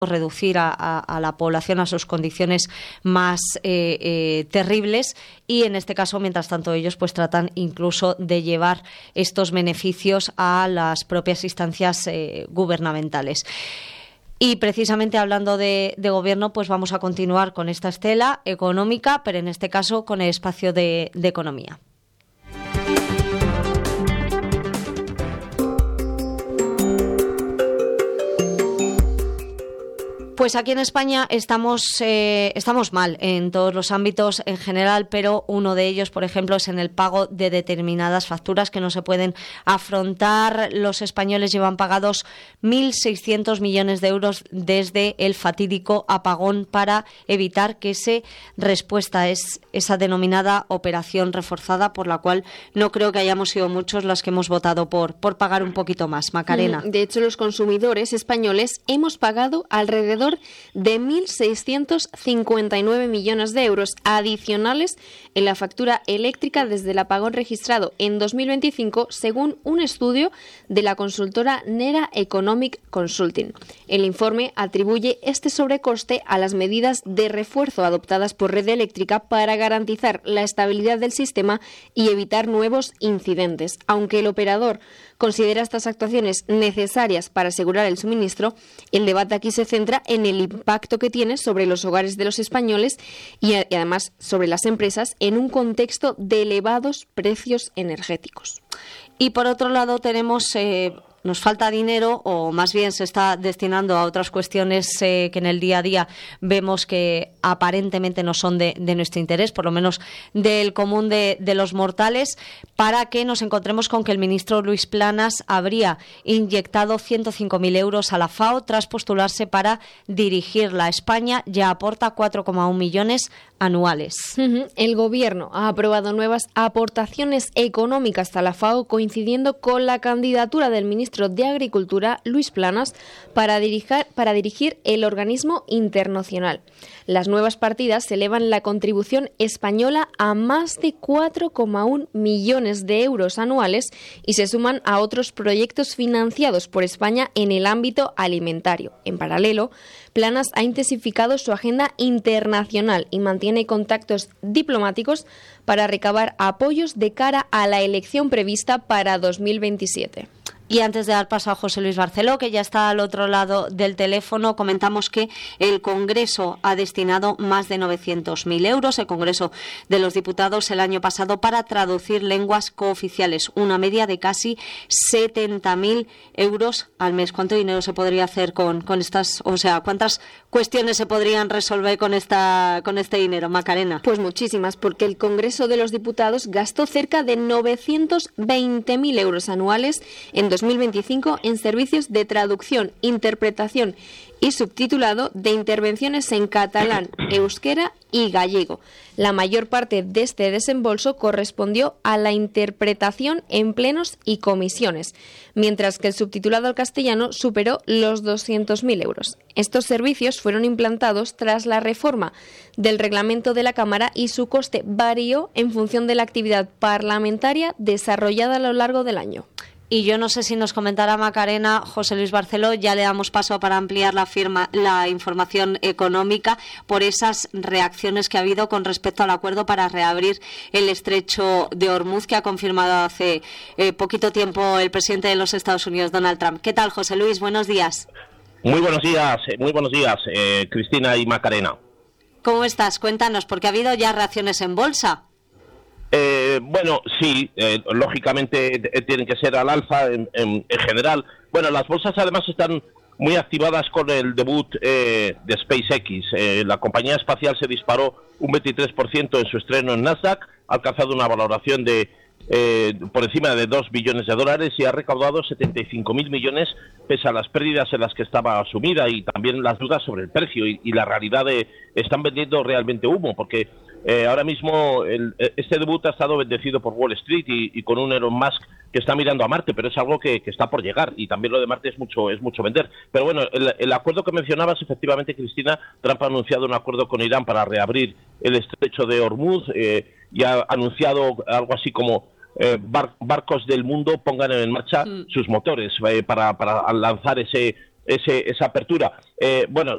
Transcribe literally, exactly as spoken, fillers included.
reducir a, a, a la población a sus condiciones más eh, eh, terribles, y en este caso, mientras tanto, ellos pues tratan incluso de llevar estos beneficios a las propias instancias eh, gubernamentales. Y precisamente hablando de, de gobierno, pues vamos a continuar con esta estela económica, pero en este caso con el espacio de, de economía. Pues aquí en España estamos eh, estamos mal en todos los ámbitos en general, pero uno de ellos, por ejemplo, es en el pago de determinadas facturas que no se pueden afrontar. Los españoles llevan pagados mil seiscientos millones de euros desde el fatídico apagón para evitar que esa respuesta es esa denominada operación reforzada, por la cual no creo que hayamos sido muchos los que hemos votado por, por pagar un poquito más. Macarena. De hecho, los consumidores españoles hemos pagado alrededor de mil seiscientos cincuenta y nueve millones de euros adicionales en la factura eléctrica desde el apagón registrado en dos mil veinticinco, según un estudio de la consultora Nera Economic Consulting. El informe atribuye este sobrecoste a las medidas de refuerzo adoptadas por Red Eléctrica para garantizar la estabilidad del sistema y evitar nuevos incidentes. Aunque el operador considera estas actuaciones necesarias para asegurar el suministro, el debate aquí se centra en el impacto que tiene sobre los hogares de los españoles y, y además sobre las empresas en un contexto de elevados precios energéticos. Y por otro lado tenemos... Eh... Nos falta dinero, o más bien se está destinando a otras cuestiones eh, que en el día a día vemos que aparentemente no son de, de nuestro interés, por lo menos del común de, de los mortales, para que nos encontremos con que el ministro Luis Planas habría inyectado ciento cinco mil euros a la FAO tras postularse para dirigirla. España ya aporta cuatro coma uno millones anuales. Uh-huh. El Gobierno ha aprobado nuevas aportaciones económicas a la FAO, coincidiendo con la candidatura del ministro de Agricultura, Luis Planas, para dirigir, para dirigir el organismo internacional. Las nuevas partidas elevan la contribución española a más de cuatro coma uno millones de euros anuales y se suman a otros proyectos financiados por España en el ámbito alimentario. En paralelo, Planas ha intensificado su agenda internacional y mantiene contactos diplomáticos para recabar apoyos de cara a la elección prevista para dos mil veintisiete. Y antes de dar paso a José Luis Barceló, que ya está al otro lado del teléfono, comentamos que el Congreso ha destinado más de novecientos mil euros, el Congreso de los Diputados, el año pasado para traducir lenguas cooficiales, una media de casi setenta mil euros al mes. ¿Cuánto dinero se podría hacer con, con estas, o sea, cuántas cuestiones se podrían resolver con esta con este dinero, Macarena? Pues muchísimas, porque el Congreso de los Diputados gastó cerca de novecientos veinte mil euros anuales en dos mil veinticinco en servicios de traducción, interpretación y subtitulado de intervenciones en catalán, euskera y gallego. La mayor parte de este desembolso correspondió a la interpretación en plenos y comisiones, mientras que el subtitulado al castellano superó los doscientos mil euros. Estos servicios fueron implantados tras la reforma del reglamento de la Cámara y su coste varió en función de la actividad parlamentaria desarrollada a lo largo del año. Y yo no sé si nos comentará Macarena, José Luis Barceló, ya le damos paso para ampliar la firma, la información económica por esas reacciones que ha habido con respecto al acuerdo para reabrir el estrecho de Hormuz que ha confirmado hace eh, poquito tiempo el presidente de los Estados Unidos, Donald Trump. ¿Qué tal, José Luis? Buenos días. Muy buenos días, muy buenos días, eh, Cristina y Macarena. ¿Cómo estás? Cuéntanos, porque ha habido ya reacciones en bolsa. Eh, bueno, sí, eh, lógicamente eh, tienen que ser al alza en, en, en general. Bueno, las bolsas además están muy activadas con el debut eh, de SpaceX. Eh, la compañía espacial se disparó un veintitrés por ciento en su estreno en Nasdaq, ha alcanzado una valoración de eh, por encima de dos billones de dólares y ha recaudado setenta y cinco mil millones pese a las pérdidas en las que estaba sumida y también las dudas sobre el precio y, y la realidad de están vendiendo realmente humo, porque Eh, ahora mismo el, este debut ha estado bendecido por Wall Street y, y con un Elon Musk que está mirando a Marte, pero es algo que, que está por llegar y también lo de Marte es mucho es mucho vender. Pero bueno, el, el acuerdo que mencionabas, efectivamente, Cristina, Trump ha anunciado un acuerdo con Irán para reabrir el estrecho de Hormuz eh, y ha anunciado algo así como eh, bar, barcos del mundo pongan en marcha mm. sus motores eh, para, para lanzar ese ese, esa apertura. Eh, bueno,